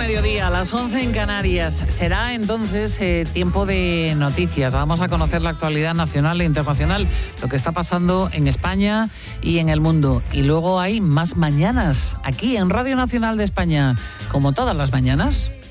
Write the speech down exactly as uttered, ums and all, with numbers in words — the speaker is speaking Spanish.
mediodía, a las once en Canarias. Será entonces eh, tiempo de noticias. Vamos a conocer la actualidad nacional e internacional, lo que está pasando en España y en el mundo. Y luego hay más mañanas aquí en Radio Nacional de España, como todas las mañanas.